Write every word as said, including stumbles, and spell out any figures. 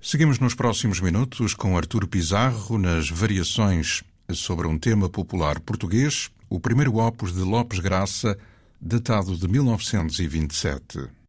Seguimos nos próximos minutos com Artur Pizarro nas variações sobre um tema popular português, o primeiro opus de Lopes Graça, datado de mil novecentos e vinte e sete.